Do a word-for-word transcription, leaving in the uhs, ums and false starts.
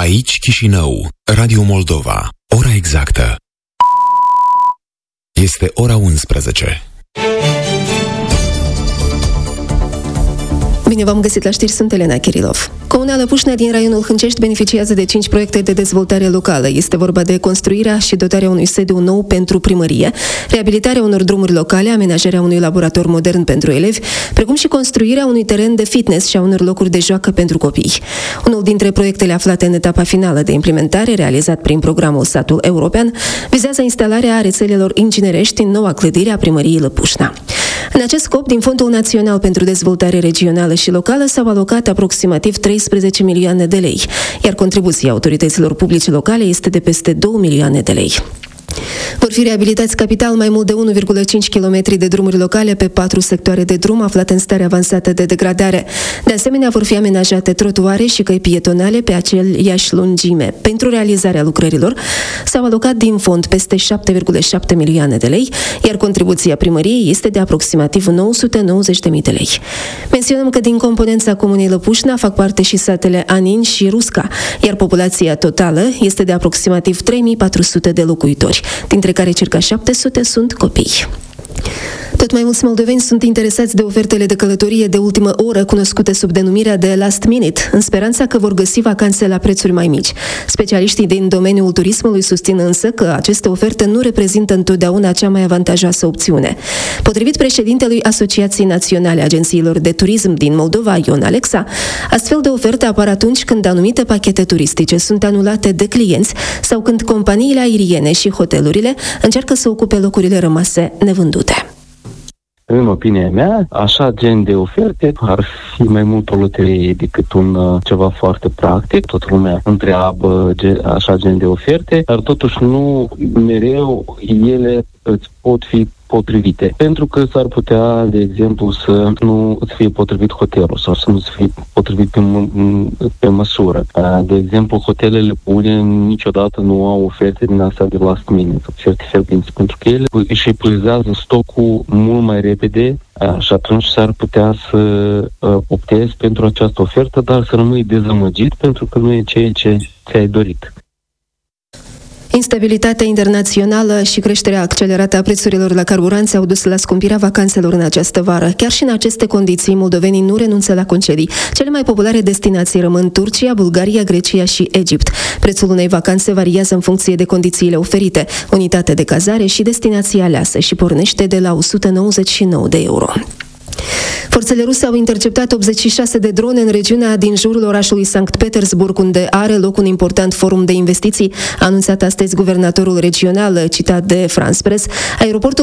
Aici Chișinău, Radio Moldova. Ora exactă este ora unsprezece. Bine v-am găsit la știri, sunt Elena Kirilov. Comuna Lăpușna din raionul Hâncești beneficiază de cinci proiecte de dezvoltare locală. Este vorba de construirea și dotarea unui sediu nou pentru primărie, reabilitarea unor drumuri locale, amenajarea unui laborator modern pentru elevi, precum și construirea unui teren de fitness și a unor locuri de joacă pentru copii. Unul dintre proiectele aflate în etapa finală de implementare, realizat prin programul Satul European, vizează instalarea rețelelor inginerești în noua clădire a primăriei Lăpușna. În acest scop, din Fondul Național pentru Dezvoltare Regională și Locală s-au alocat aproximativ treisprezece milioane de lei, iar contribuția autorităților publice locale este de peste două milioane de lei. Vor fi reabilitați capital mai mult de unu virgulă cinci kilometri de drumuri locale pe patru sectoare de drum aflate în stare avansată de degradare. De asemenea, vor fi amenajate trotuare și căi pietonale pe aceeași lungime. Pentru realizarea lucrărilor s-au alocat din fond peste șapte virgulă șapte milioane de lei, iar contribuția primăriei este de aproximativ nouă sute nouăzeci de mii de lei. Menționăm că din componența comunei Lăpușna fac parte și satele Anin și Rusca, iar populația totală este de aproximativ trei mii patru sute de locuitori, dintre care circa șapte sute sunt copii. Tot mai mulți moldoveni sunt interesați de ofertele de călătorie de ultimă oră, cunoscute sub denumirea de last minute, în speranța că vor găsi vacanțe la prețuri mai mici. Specialiștii din domeniul turismului susțin însă că aceste oferte nu reprezintă întotdeauna cea mai avantajoasă opțiune. Potrivit președintelui Asociației Naționale a Agențiilor de Turism din Moldova, Ion Alexa, astfel de oferte apar atunci când anumite pachete turistice sunt anulate de clienți sau când companiile aeriene și hotelurile încearcă să ocupe locurile rămase nevândute. În opinia mea, așa gen de oferte ar fi mai mult o loterie decât un uh, ceva foarte practic. Toată lumea întreabă ge, așa gen de oferte, dar totuși nu mereu ele îți pot fi potrivite. Pentru că s-ar putea, de exemplu, să nu îți fie potrivit hotelul sau să nu îți fie potrivit pe, m- pe măsură. De exemplu, hotelele bune niciodată nu au oferte din astea de last minute, oferte fierbinți, pentru că ele își epuizează stocul mult mai repede și atunci s-ar putea să optezi pentru această ofertă, dar să rămâi dezamăgit pentru că nu e ceea ce ți-ai dorit. Instabilitatea internațională și creșterea accelerată a prețurilor la carburanți au dus la scumpirea vacanțelor în această vară. Chiar și în aceste condiții, moldovenii nu renunță la concedii. Cele mai populare destinații rămân Turcia, Bulgaria, Grecia și Egipt. Prețul unei vacanțe variază în funcție de condițiile oferite, unitate de cazare și destinația aleasă și pornește de la o sută nouăzeci și nouă de euro. Forțele ruse au interceptat optzeci și șase de drone în regiunea din jurul orașului Sankt Petersburg, unde are loc un important forum de investiții, a anunțat astăzi guvernatorul regional citat de France Press. Aeroportul